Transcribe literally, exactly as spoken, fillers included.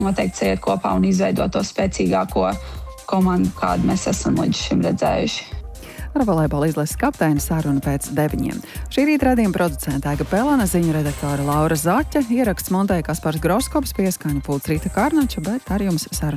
noteikti iet kopā un izveidot to spēcīgāko komandu, kādu mēs esam līdz šim redzējuši. Ar volejbola izlases kapteini saruna pēc deviņiem. Šī rīta raidījuma producente Aiga Pelana, ziņu redaktora Laura Zaķa, ieraksts montēja Kaspars Groskops, pieskaņa pults Rīta Karnača, bet ar jums saruna